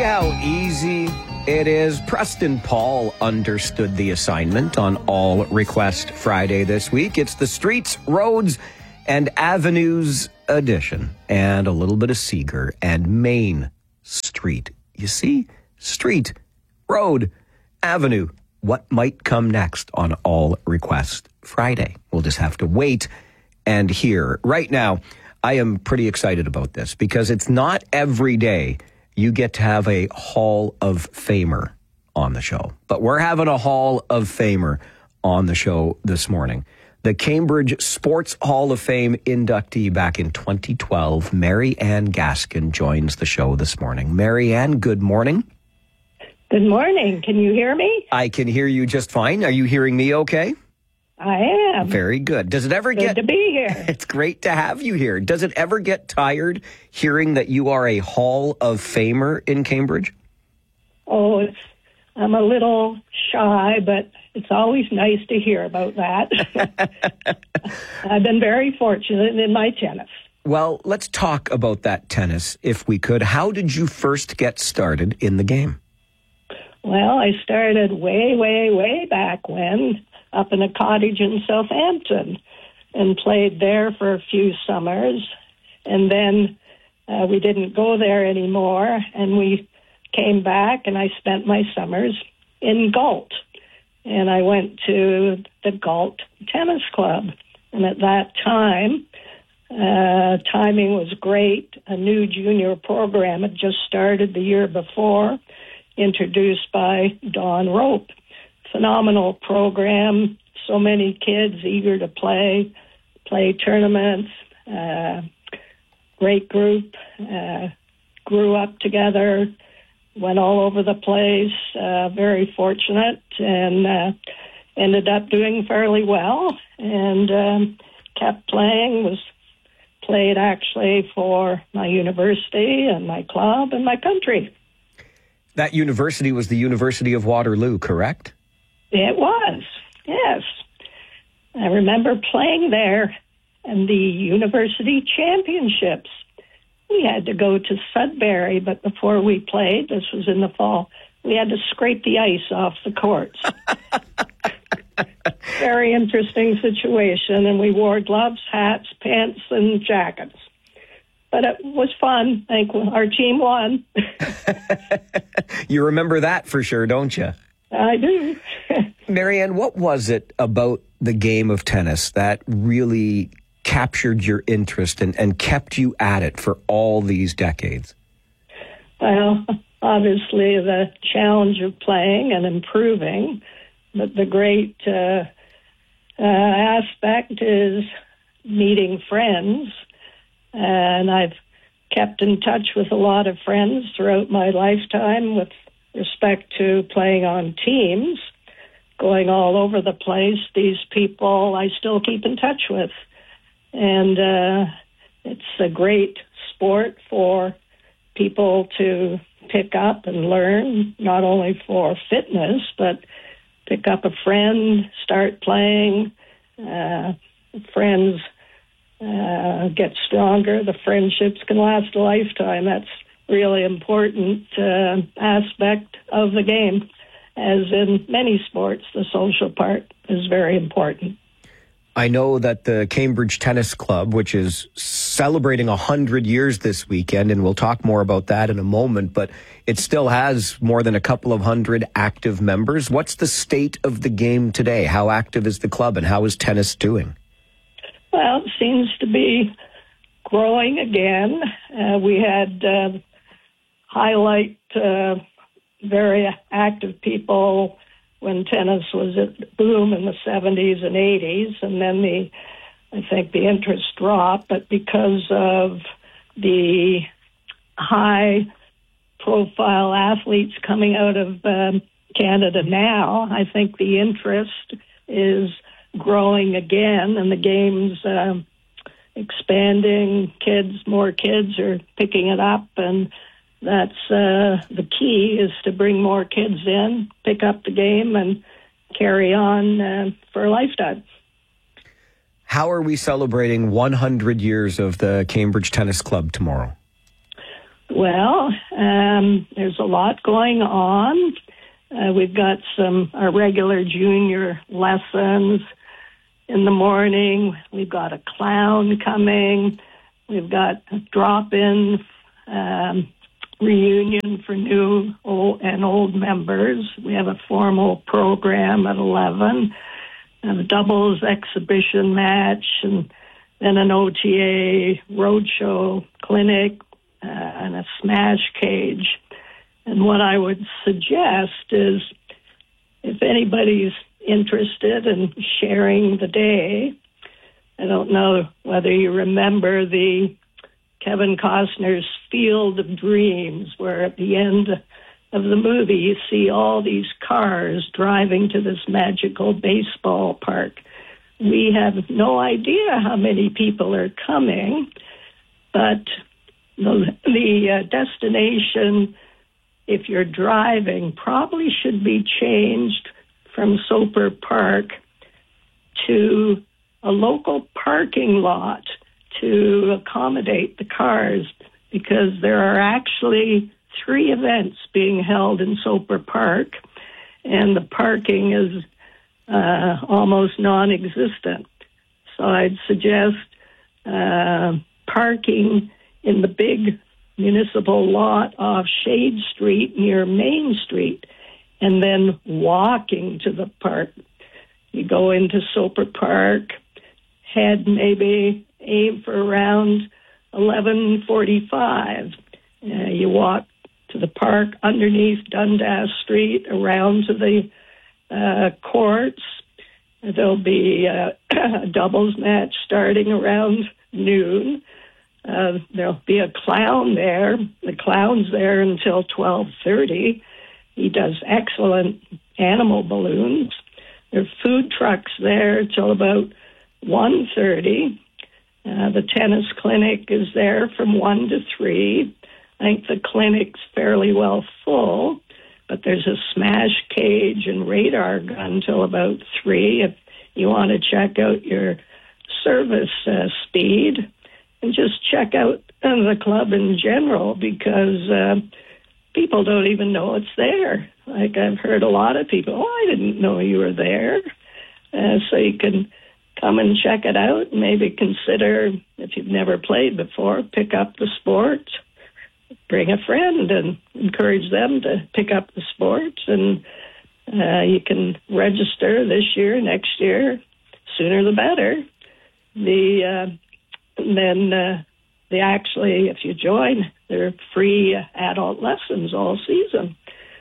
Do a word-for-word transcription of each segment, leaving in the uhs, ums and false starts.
how easy it is? Preston Paul understood the assignment on All Request Friday this week. It's the Streets, Roads, and Avenues edition. And a little bit of Seeger and Main Street. You see? Street, road, avenue. What might come next on All Request Friday? We'll just have to wait and hear. Right now, I am pretty excited about this because it's not every day you get to have a Hall of Famer on the show. But we're having a Hall of Famer on the show this morning. The Cambridge Sports Hall of Fame inductee back in twenty twelve, Mary Ann Gaskin, joins the show this morning. Mary Ann, good morning. Good morning. Can you hear me? I can hear you just fine. Are you hearing me okay? I am. Very good. Does it ever good get... to be here. It's great to have you here. Does it ever get tired hearing that you are a Hall of Famer in Cambridge? Oh, it's, I'm a little shy, but it's always nice to hear about that. I've been very fortunate in my tennis. Well, let's talk about that tennis, if we could. How did you first get started in the game? Well, I started way, way, way back when, up in a cottage in Southampton, and played there for a few summers. And then uh, we didn't go there anymore, and we came back, and I spent my summers in Galt. And I went to the Galt Tennis Club. And at that time, uh, timing was great. A new junior program had just started the year before, introduced by Don Rope. Phenomenal program, so many kids eager to play, play tournaments, uh, great group, uh, grew up together, went all over the place, uh, very fortunate, and uh, ended up doing fairly well, and um, kept playing, was played actually for my university and my club and my country. That university was the University of Waterloo, correct? It was, yes. I remember playing there in the university championships. We had to go to Sudbury, but before we played, this was in the fall, we had to scrape the ice off the courts. Very interesting situation, and we wore gloves, hats, pants, and jackets. But it was fun. I think our team won. You remember that for sure, don't you? I do. Mary Ann, what was it about the game of tennis that really captured your interest and, and kept you at it for all these decades? Well, obviously the challenge of playing and improving, but the great uh, uh, aspect is meeting friends. And I've kept in touch with a lot of friends throughout my lifetime with respect to playing on teams, going all over the place. These people I still keep in touch with. And uh, it's a great sport for people to pick up and learn, not only for fitness, but pick up a friend, start playing, uh, friends uh, get stronger. The friendships can last a lifetime. That's really important uh, aspect of the game. As in many sports, the social part is very important. I know that the Cambridge Tennis Club, which is celebrating one hundred years this weekend, and we'll talk more about that in a moment, but it still has more than a couple of hundred active members. What's the state of the game today? How active is the club, and how is tennis doing? Well, it seems to be growing again. Uh, we had uh, highlight uh, very active people when tennis was at boom in the seventies and eighties, and then the, I think the interest dropped, but because of the high profile athletes coming out of um, Canada now, I think the interest is growing again, and the game's uh, expanding. Kids, more kids are picking it up, and that's uh, the key, is to bring more kids in, pick up the game, and carry on uh, for a lifetime. How are we celebrating one hundred years of the Cambridge Tennis Club tomorrow? Well, Um, there's a lot going on. Uh, we've got some our regular junior lessons in the morning. We've got a clown coming. We've got a drop-in um, reunion for new old, and old members. We have a formal program at eleven, a doubles exhibition match, and then an O T A roadshow clinic uh, and a smash cage. And what I would suggest is if anybody's interested in sharing the day, I don't know whether you remember the Kevin Costner's Field of Dreams, where at the end of the movie you see all these cars driving to this magical baseball park. We have no idea how many people are coming, but the, the uh, destination, if you're driving, probably should be changed from Soper Park to a local parking lot to accommodate the cars, because there are actually three events being held in Soper Park, and the parking is uh, almost non-existent. So I'd suggest uh, parking in the big municipal lot off Shade Street near Main Street, and then walking to the park. You go into Soper Park, head maybe aim for around eleven forty-five. Uh, you walk to the park underneath Dundas Street, around to the uh, courts. There'll be uh, a doubles match starting around noon. Uh, there'll be a clown there. The clown's there until twelve thirty. He does excellent animal balloons. There are food trucks there till about one thirty. Uh, the tennis clinic is there from one to three. I think the clinic's fairly well full, but there's a smash cage and radar gun till about three if you want to check out your service uh, speed, and just check out uh, the club in general, because uh, people don't even know it's there. Like, I've heard a lot of people, oh, I didn't know you were there. Uh, so you can come and check it out, and maybe consider, if you've never played before, pick up the sport, bring a friend and encourage them to pick up the sport. And uh, you can register this year, next year, sooner the better. The uh, and then uh, they actually, if you join, they're free adult lessons all season.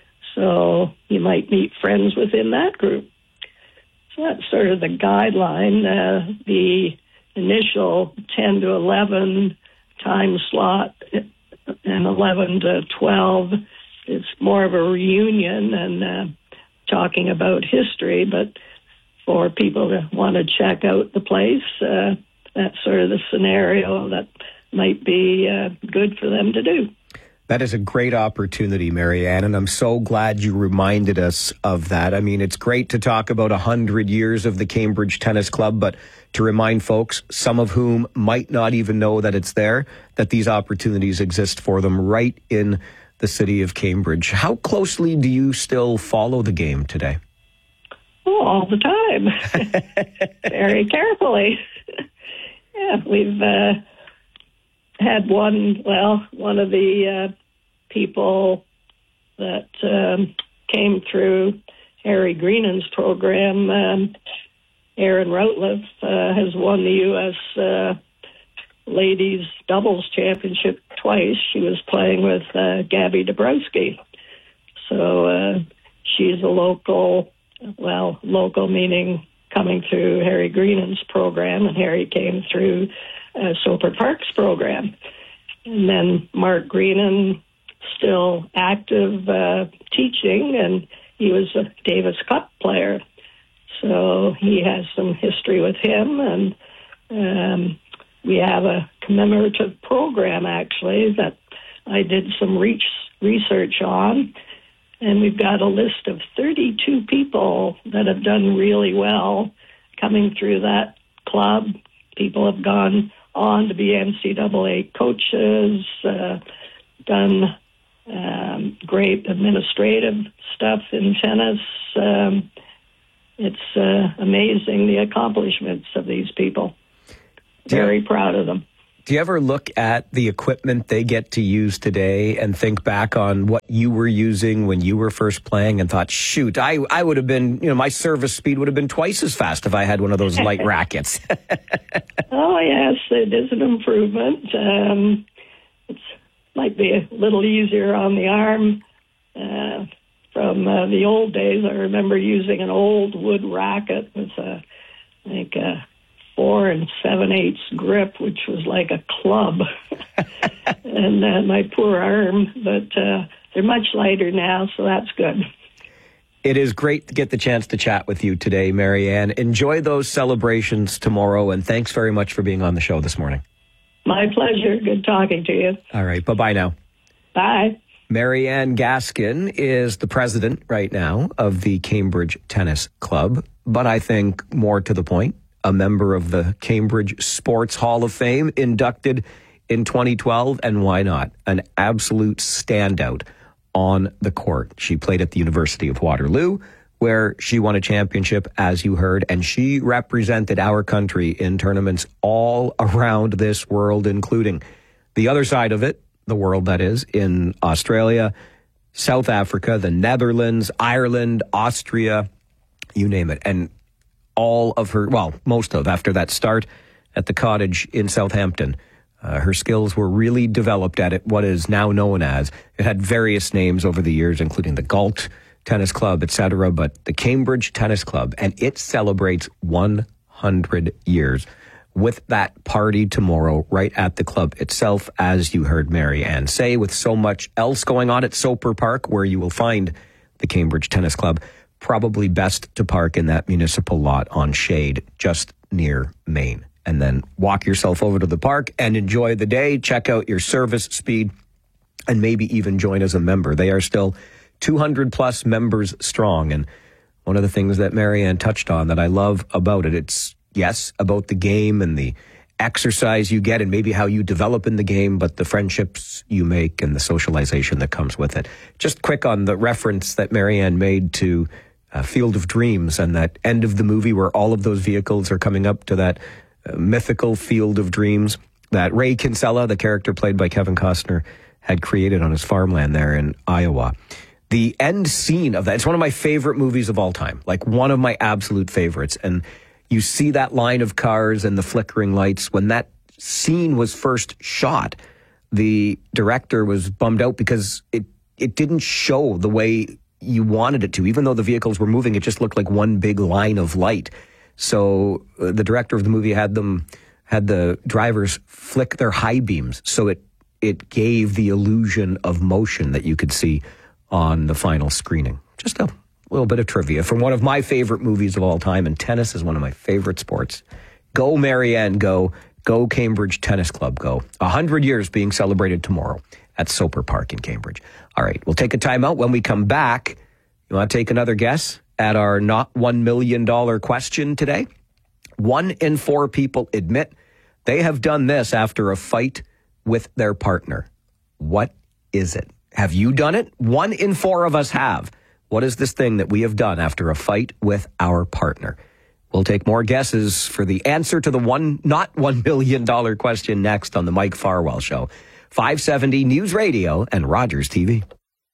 So you might meet friends within that group. So that's sort of the guideline. Uh, the initial ten to eleven time slot and eleven to twelve is more of a reunion and uh, talking about history, but for people to want to check out the place, uh, that's sort of the scenario that might be uh, good for them to do. That is a great opportunity, Marianne, and I'm so glad you reminded us of that. I mean, it's great to talk about one hundred years of the Cambridge Tennis Club, but to remind folks, some of whom might not even know that it's there, that these opportunities exist for them right in the city of Cambridge. How closely do you still follow the game today? Oh, all the time. Very carefully. Yeah, we've... Uh, had one, well, one of the uh, people that um, came through Harry Greenan's program, um, Erin Routliffe, uh, has won the U S uh, Ladies Doubles Championship twice. She was playing with uh, Gabby Dabrowski. So uh, she's a local, well, local meaning coming through Harry Greenan's program, and Harry came through Uh, Soper Park's program. And then Mark Greenan, still active uh, teaching, and he was a Davis Cup player. So he has some history with him, and um, we have a commemorative program, actually, that I did some reach, research on, and we've got a list of thirty-two people that have done really well coming through that club. People have gone on to be N C double A coaches, uh, done um, great administrative stuff in tennis. Um, it's uh, amazing the accomplishments of these people. Very yeah. proud of them. Do you ever look at the equipment they get to use today and think back on what you were using when you were first playing and thought, shoot, I, I would have been, you know, my service speed would have been twice as fast if I had one of those light rackets? Oh, yes, it is an improvement. Um, it might be a little easier on the arm. Uh, from uh, the old days, I remember using an old wood racket with, a, I think, a four and seven eighths grip, which was like a club, and uh, my poor arm. But uh, they're much lighter now, so that's good. It is great to get the chance to chat with you today, Marianne. Enjoy those celebrations tomorrow, and thanks very much for being on the show this morning. My pleasure. Good talking to you. All right. Bye-bye now. Bye. Marianne Gaskin is the president right now of the Cambridge Tennis Club, but I think more to the point, a member of the Cambridge Sports Hall of Fame, inducted in twenty twelve, and why not? An absolute standout on the court. She played at the University of Waterloo, where she won a championship, as you heard, and she represented our country in tournaments all around this world, including the other side of it, the world that is, in Australia, South Africa, the Netherlands, Ireland, Austria, you name it. And all of her, well, most of, after that start at the cottage in Southampton, uh, her skills were really developed at it, what is now known as, it had various names over the years, including the Galt Tennis Club, et cetera, but the Cambridge Tennis Club, and it celebrates one hundred years with that party tomorrow right at the club itself, as you heard Marianne say, with so much else going on at Soper Park, where you will find the Cambridge Tennis Club. Probably best to park in that municipal lot on shade just near Main, and then walk yourself over to the park and enjoy the day, check out your service speed, and maybe even join as a member. They are still two hundred plus members strong, and one of the things that Marianne touched on that I love about it, it's, yes, about the game and the exercise you get and maybe how you develop in the game, but the friendships you make and the socialization that comes with it. Just quick on the reference that Marianne made to uh, Field of Dreams and that end of the movie where all of those vehicles are coming up to that uh, mythical Field of Dreams that Ray Kinsella, the character played by Kevin Costner, had created on his farmland there in Iowa. The end scene of that, it's one of my favorite movies of all time, like one of my absolute favorites. And you see that line of cars and the flickering lights. When that scene was first shot, the director was bummed out because it, it didn't show the way you wanted it to. Even though the vehicles were moving, it just looked like one big line of light. So uh, the director of the movie had them, had the drivers flick their high beams. So it, it gave the illusion of motion that you could see on the final screening. Just a little bit of trivia from one of my favorite movies of all time, and tennis is one of my favorite sports. Go Marianne, go. Go Cambridge Tennis Club, go. A hundred years being celebrated tomorrow at Soper Park in Cambridge. All right, we'll take a time out. When we come back, you want to take another guess at our not one million dollars question today? One in four people admit they have done this after a fight with their partner. What is it? Have you done it? One in four of us have. What is this thing that we have done after a fight with our partner? We'll take more guesses for the answer to the one, not one million dollars question next on the Mike Farwell Show. five seventy News Radio and Rogers T V.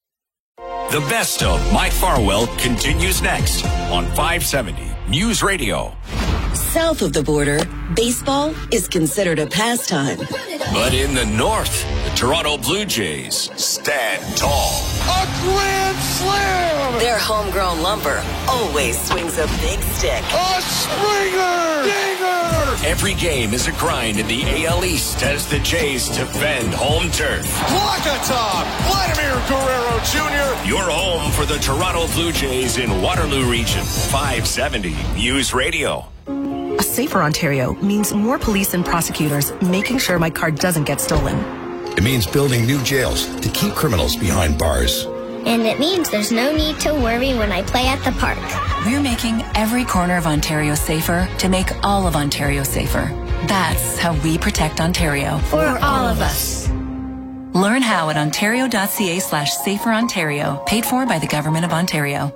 The best of Mike Farwell continues next on five seventy News Radio. South of the border, baseball is considered a pastime. But in the north, the Toronto Blue Jays stand tall. A grand slam! Their homegrown lumber always swings a big stick. A Springer! Dinger! Every game is a grind in the A L East as the Jays defend home turf. Walk-a-top! Vladimir Guerrero Junior Your home for the Toronto Blue Jays in Waterloo Region. five seventy News Radio. A safer Ontario means more police and prosecutors making sure my car doesn't get stolen. It means building new jails to keep criminals behind bars. And it means there's no need to worry when I play at the park. We're making every corner of Ontario safer to make all of Ontario safer. That's how we protect Ontario. For all of us. Learn how at ontario.ca slash safer Ontario. Paid for by the Government of Ontario.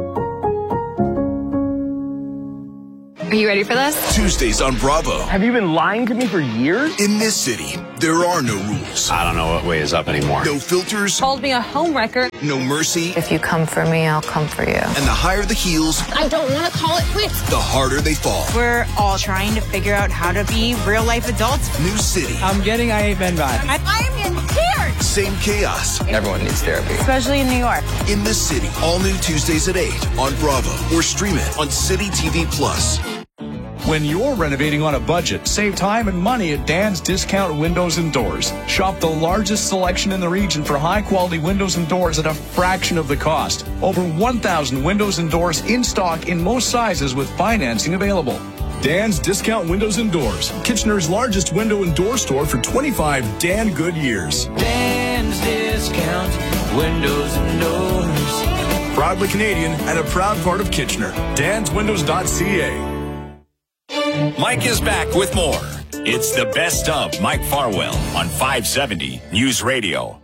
Are you ready for this? Tuesdays on Bravo. Have you been lying to me for years? In this city, there are no rules. I don't know what way is up anymore. No filters. Called me a homewrecker. No mercy. If you come for me, I'll come for you. And the higher the heels, I don't want to call it quits. the harder they fall. We're all trying to figure out how to be real-life adults. New city. I'm getting I Ain't Been Bad. I, I'm in tears. Same chaos. Everyone needs therapy. Especially in New York. In this city. All new Tuesdays at eight on Bravo. Or stream it on City T V Plus. When you're renovating on a budget, save time and money at Dan's Discount Windows and Doors. Shop the largest selection in the region for high-quality windows and doors at a fraction of the cost. Over one thousand windows and doors in stock in most sizes with financing available. Dan's Discount Windows and Doors, Kitchener's largest window and door store for twenty-five Dan good years. Dan's Discount Windows and Doors. Proudly Canadian and a proud part of Kitchener. dans windows dot c a. Mike is back with more. It's the best of Mike Farwell on five seventy News Radio.